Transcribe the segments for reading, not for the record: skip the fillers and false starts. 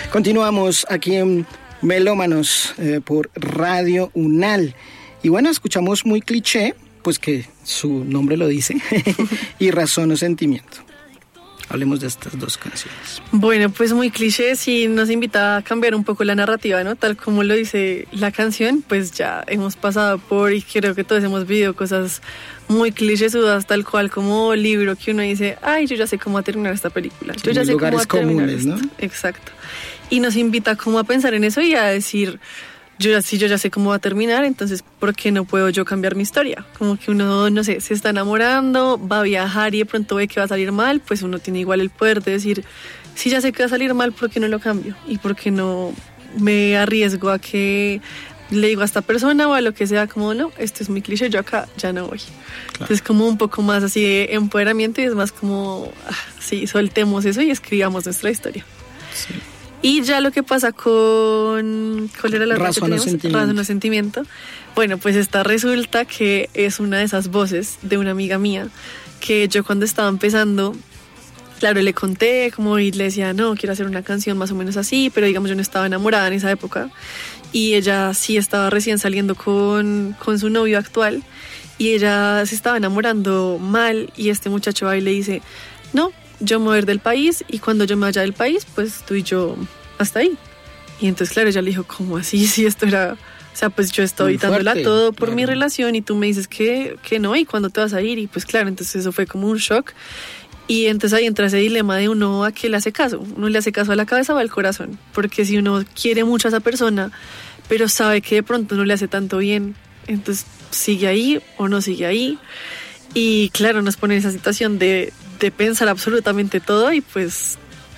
Continuamos aquí en Melómanos por Radio Unal. Y bueno, escuchamos muy cliché, pues que su nombre lo dice, y Razón o Sentimiento. Hablemos de estas dos canciones. Bueno, pues muy cliché, sí nos invita a cambiar un poco la narrativa, ¿no? Tal como lo dice la canción, pues ya hemos pasado por, y creo que todos hemos vivido cosas muy clichésudas, tal cual como libro que uno dice, ay, yo ya sé cómo va a terminar esta película. Yo ya sé cómo va a terminar lugares comunes, ¿no? Exacto. Y nos invita como a pensar en eso y a decir, yo ya sé cómo va a terminar, entonces, ¿por qué no puedo yo cambiar mi historia? Como que uno, no sé, se está enamorando, va a viajar y de pronto ve que va a salir mal, pues uno tiene igual el poder de decir, si ya sé que va a salir mal, ¿por qué no lo cambio? ¿Y por qué no me arriesgo a que le digo a esta persona o a lo que sea, como, no, esto es muy cliché, yo acá ya no voy? Claro. Entonces, como un poco más así de empoderamiento y es más como, sí, soltemos eso y escribamos nuestra historia. Sí. Y ya lo que pasa con... ¿Cuál era la Razón o Sentimiento? Razón o Sentimiento. Bueno, pues esta resulta que es una de esas voces de una amiga mía que yo cuando estaba empezando, claro, le conté como y le decía, no, quiero hacer una canción más o menos así, pero digamos yo no estaba enamorada en esa época y ella sí estaba recién saliendo con su novio actual y ella se estaba enamorando mal y este muchacho va y le dice, no, yo me voy a ir del país y cuando yo me vaya del país, pues tú y yo hasta ahí. Y entonces, claro, ella le dijo, ¿cómo así? Si esto era... O sea, pues yo estoy dándola todo por mi relación y tú me dices que no, ¿y cuándo te vas a ir? Y pues claro, entonces eso fue como un shock. Y entonces ahí entra ese dilema de uno a qué le hace caso. Uno le hace caso a la cabeza o al corazón. Porque si uno quiere mucho a esa persona, pero sabe que de pronto no le hace tanto bien, entonces sigue ahí o no sigue ahí. Y claro, nos pone en esa situación de pensar absolutamente todo y pues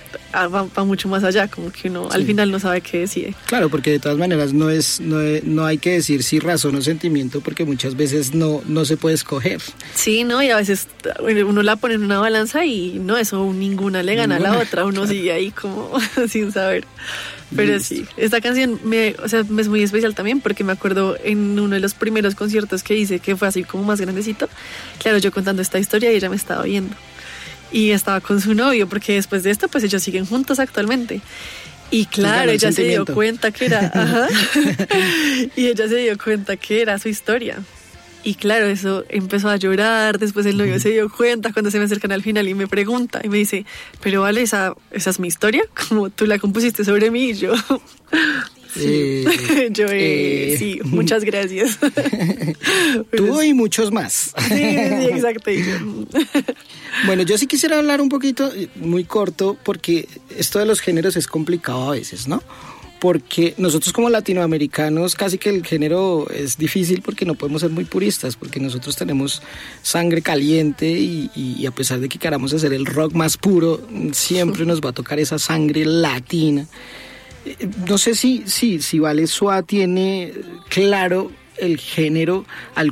va mucho más allá, como que uno al final no sabe qué decide. Claro, porque de todas maneras no hay que decir si razón o sentimiento, porque muchas veces no se puede escoger. Sí, ¿no? Y a veces uno la pone en una balanza y no, eso ninguna le gana a la otra, uno sigue ahí como sin saber. Pero sí, esta canción es muy especial también porque me acuerdo en uno de los primeros conciertos que hice, que fue así como más grandecito, claro, yo contando esta historia y ella me estaba viendo. Y estaba con su novio, porque después de esto, pues ellos siguen juntos actualmente. Y claro, ella se dio cuenta que era... y ella se dio cuenta que era su historia. Y claro, eso empezó a llorar, después el novio se dio cuenta cuando se me acercan al final y me pregunta, y me dice, pero vale, ¿esa es mi historia? Como tú la compusiste sobre mí y yo... Sí, sí, muchas gracias. Tú y muchos más. Sí, exacto. Bueno, yo sí quisiera hablar un poquito, muy corto, porque esto de los géneros es complicado a veces, ¿no? Porque nosotros como latinoamericanos casi que el género es difícil porque no podemos ser muy puristas, porque nosotros tenemos sangre caliente y a pesar de que queramos hacer el rock más puro, siempre nos va a tocar esa sangre latina. No sé si Vale Suá tiene claro el género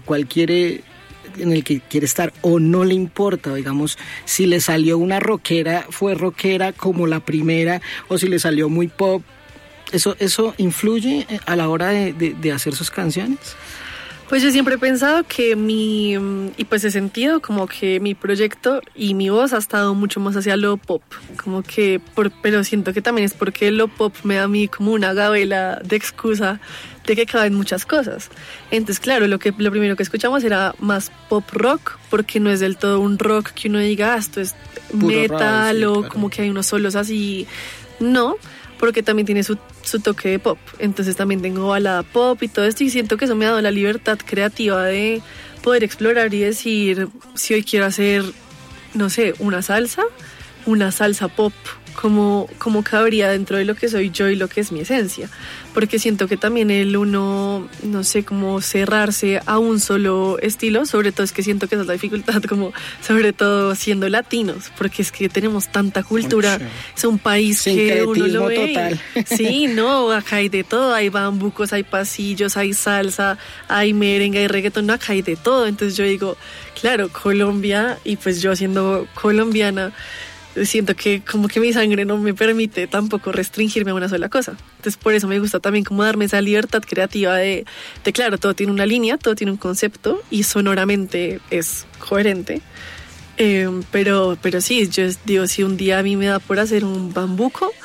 en el que quiere estar o no le importa, digamos, si le salió una rockera, fue rockera como la primera, o si le salió muy pop. ¿Eso influye a la hora de hacer sus canciones? Pues yo siempre he pensado que y pues he sentido como que mi proyecto y mi voz ha estado mucho más hacia lo pop, como que, pero siento que también es porque lo pop me da a mí como una gabela de excusa de que caben muchas cosas. Entonces, claro, lo primero que escuchamos era más pop rock, porque no es del todo un rock que uno diga, esto es puro metal rock, sí, o claro, como que hay unos solos así, no, porque también tiene su toque de pop. Entonces también tengo balada pop y todo esto y siento que eso me ha dado la libertad creativa de poder explorar y decir si hoy quiero hacer, no sé, una salsa pop, como cabría dentro de lo que soy yo y lo que es mi esencia. Porque siento que también uno, no sé, como cerrarse a un solo estilo, sobre todo es que siento que esa es la dificultad, como sobre todo siendo latinos, porque es que tenemos tanta cultura, es un país que uno lo ve. Total. Sí, no, acá hay de todo, hay bambucos, hay pasillos, hay salsa, hay merengue, hay reggaetón, no, acá hay de todo. Entonces yo digo, claro, Colombia, y pues yo siendo colombiana, siento que como que mi sangre no me permite tampoco restringirme a una sola cosa. Entonces por eso me gusta también como darme esa libertad creativa de claro, todo tiene una línea, todo tiene un concepto y sonoramente es coherente. Pero sí, yo digo, si un día a mí me da por hacer un bambuco,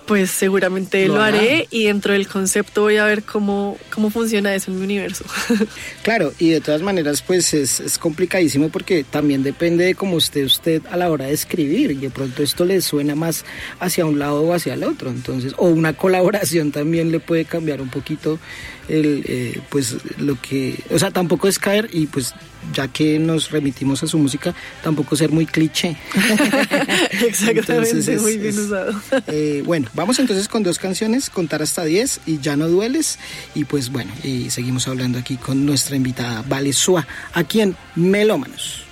Pues seguramente lo haré, y dentro del concepto voy a ver cómo funciona eso en mi universo. Claro, y de todas maneras pues es complicadísimo porque también depende de cómo esté usted a la hora de escribir, y de pronto esto le suena más hacia un lado o hacia el otro, entonces, o una colaboración también le puede cambiar un poquito pues lo que, o sea, tampoco es caer, y pues ya que nos remitimos a su música, tampoco ser muy cliché. Exactamente, entonces, muy bien usado. Bueno, vamos entonces con 2 canciones, Contar hasta 10 y Ya no dueles, y pues bueno, y seguimos hablando aquí con nuestra invitada Vale Sua, aquí en Melómanos.